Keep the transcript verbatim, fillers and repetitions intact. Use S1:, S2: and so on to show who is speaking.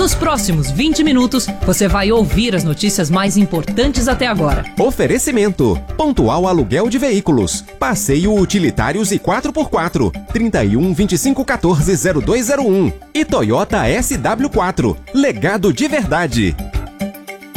S1: Nos próximos vinte minutos, você vai ouvir as notícias mais importantes até agora.
S2: Oferecimento: Pontual Aluguel de Veículos, Passeio Utilitários e quatro por quatro, trinta e um, vinte e cinco, quatorze, zero dois zero um. E Toyota S W quatro, legado de verdade.